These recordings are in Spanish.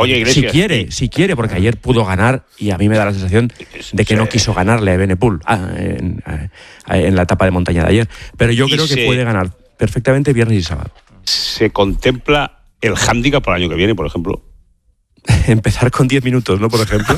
Oye, Iglesias, si quiere, porque ayer pudo ganar y a mí me da la sensación de que no quiso ganarle a Evenepoel en la etapa de montaña de ayer. Pero yo creo que puede ganar perfectamente viernes y sábado. ¿Se contempla el hándicap para el año que viene, por ejemplo? Empezar con 10 minutos, ¿no? Por ejemplo.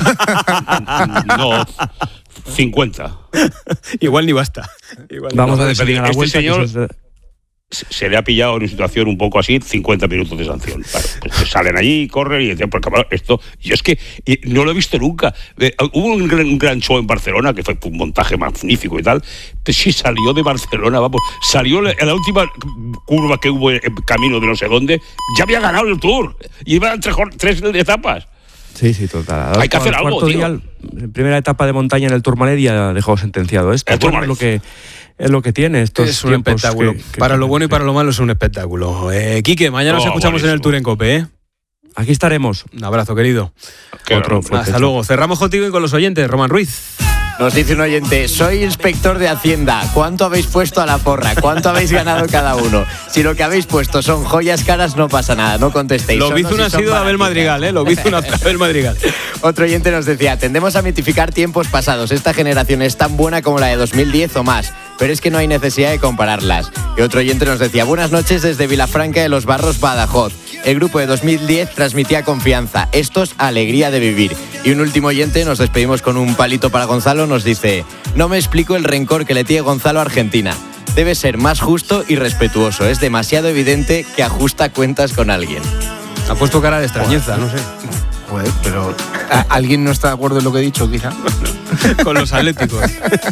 No, 50. Igual ni basta. Vamos a decidir a la vuelta. Señor se le ha pillado en una situación un poco así, 50 minutos de sanción. Claro, pues salen allí, corren y dicen, porque esto, yo es que no lo he visto nunca. Hubo un gran show en Barcelona, que fue un montaje magnífico y tal, pero sí salió de Barcelona, salió en la última curva que hubo en camino de no sé dónde, ya había ganado el Tour, y iban tres etapas. Sí, total. Hay que hacer algo, tío. En primera etapa de montaña en el Tourmalet ya dejó sentenciado esto. Es lo que tiene estos es un espectáculo. Para lo bueno y para lo malo es un espectáculo. Quique, mañana nos escuchamos buenísimo en el Tour en COPE, ¿eh? Aquí estaremos. Un abrazo, querido. Hasta luego. Cerramos contigo y con los oyentes. Román Ruiz. Nos dice un oyente, soy inspector de Hacienda, ¿cuánto habéis puesto a la porra? ¿Cuánto habéis ganado cada uno? Si lo que habéis puesto son joyas caras, no pasa nada, no contestéis. Lo bizun ha sido Abel Madrigal, ¿eh? Lo bizun Abel Madrigal. Otro oyente nos decía, tendemos a mitificar tiempos pasados, esta generación es tan buena como la de 2010 o más, pero es que no hay necesidad de compararlas. Y otro oyente nos decía, buenas noches desde Vilafranca de los Barros, Badajoz. El grupo de 2010 transmitía confianza, estos alegría de vivir. Y un último oyente, nos despedimos con un palito para Gonzalo, nos dice, no me explico el rencor que le tiene Gonzalo a Argentina. Debe ser más justo y respetuoso, es demasiado evidente que ajusta cuentas con alguien. Ha puesto cara de extrañeza, no sé. Pues, pero ¿alguien no está de acuerdo en lo que he dicho, quizá? Con los atléticos.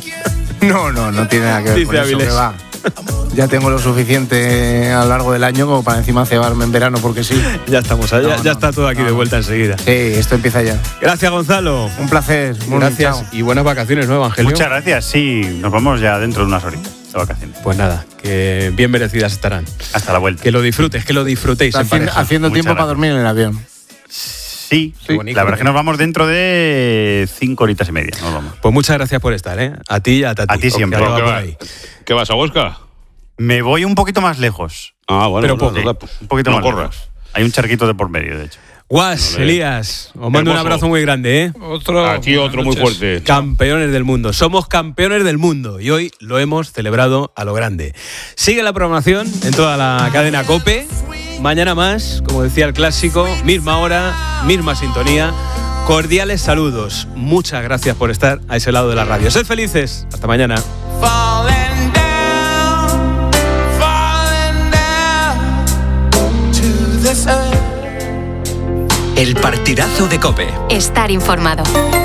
No tiene nada que ver con eso, que va. Ya tengo lo suficiente a lo largo del año como para encima cebarme en verano, porque sí. Ya estamos, ya está todo aquí de vuelta enseguida. Sí, esto empieza ya. Gracias, Gonzalo. Un placer. Gracias. Chao. Y buenas vacaciones, ¿no, Evangelio? Muchas gracias, sí. Nos vamos ya dentro de unas horitas de vacaciones. Pues nada, que bien merecidas estarán. Hasta la vuelta. Que lo disfrutéis en pareja. Haciendo tiempo para dormir en el avión. Sí, la verdad es que nos vamos dentro de 5 horitas y media. Nos vamos. Pues muchas gracias por estar, ¿eh? A ti y a Tati. A ti siempre. ¿Qué vas a Huesca? Me voy un poquito más lejos. Bueno, pero poco. Un poquito no más corras. Lejos. Hay un charquito de por medio, de hecho. Guas, Elías, os mando un abrazo muy grande, ¿eh? Aquí otro muy fuerte. Campeones del mundo. Somos campeones del mundo y hoy lo hemos celebrado a lo grande. Sigue la programación en toda la cadena COPE. Mañana más, como decía el clásico, misma hora, misma sintonía. Cordiales saludos. Muchas gracias por estar a ese lado de la radio. Sed felices. Hasta mañana. El partidazo de COPE. Estar informado.